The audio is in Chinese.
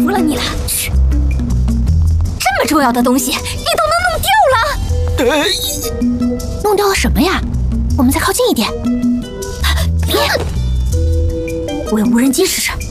服了你了。去，这么重要的东西你都能弄掉了？弄掉了什么呀？我们再靠近一点。别，我用无人机试试。